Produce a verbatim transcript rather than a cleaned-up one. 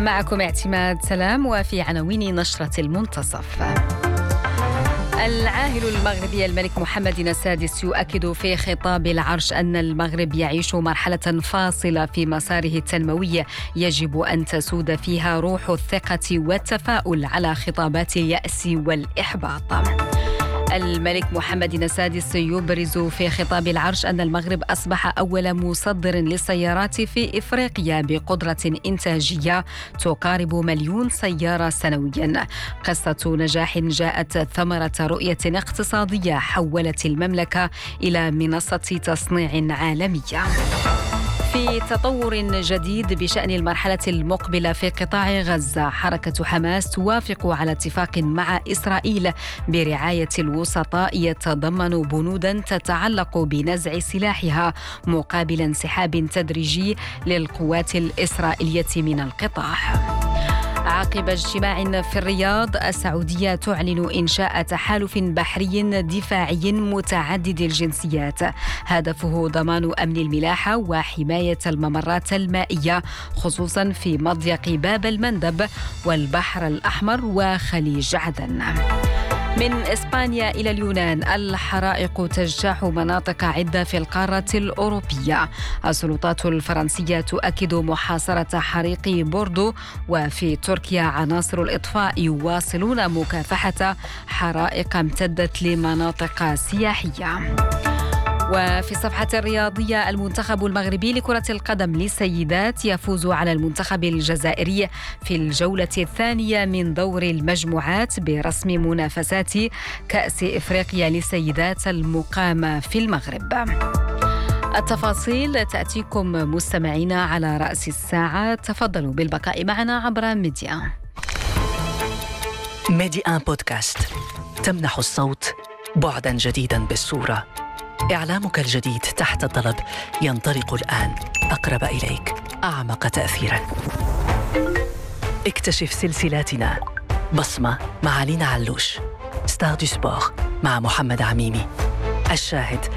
معكم اعتماد سلام، وفي عناوين نشرة المنتصف. العاهل المغربي الملك محمد السادس يؤكد في خطاب العرش أن المغرب يعيش مرحلة فاصلة في مساره التنموي يجب أن تسود فيها روح الثقة والتفاؤل على خطابات اليأس والإحباط. الملك محمد السادس يبرز في خطاب العرش أن المغرب أصبح أول مصدر للسيارات في إفريقيا بقدرة إنتاجية تقارب مليون سيارة سنوياً. قصة نجاح جاءت ثمرة رؤية اقتصادية حولت المملكة إلى منصة تصنيع عالمية. في تطور جديد بشأن المرحلة المقبلة في قطاع غزة، حركة حماس توافق على اتفاق مع إسرائيل برعاية الوسطاء يتضمن بنوداً تتعلق بنزع سلاحها مقابل انسحاب تدريجي للقوات الإسرائيلية من القطاع. عقب اجتماع في الرياض، السعودية تعلن إنشاء تحالف بحري دفاعي متعدد الجنسيات هدفه ضمان أمن الملاحة وحماية الممرات المائية، خصوصا في مضيق باب المندب والبحر الأحمر وخليج عدن. من إسبانيا إلى اليونان، الحرائق تجتاح مناطق عدة في القارة الأوروبية. السلطات الفرنسية تؤكد محاصرة حريق بوردو، وفي تركيا عناصر الإطفاء يواصلون مكافحة حرائق امتدت لمناطق سياحية. وفي الصفحة الرياضية، المنتخب المغربي لكرة القدم للسيدات يفوز على المنتخب الجزائري في الجولة الثانية من دور المجموعات برسم منافسات كأس إفريقيا للسيدات المقامة في المغرب. التفاصيل تأتيكم مستمعينا على رأس الساعة. تفضلوا بالبقاء معنا عبر ميديا. ميديا بودكاست تمنح الصوت بعداً جديداً بالصورة. إعلامك الجديد تحت الطلب ينطلق الآن، أقرب إليك، أعمق تأثيراً. اكتشف سلسلاتنا: بصمة مع لينا علوش، ستار دو سبور مع محمد عميمي، الشاهد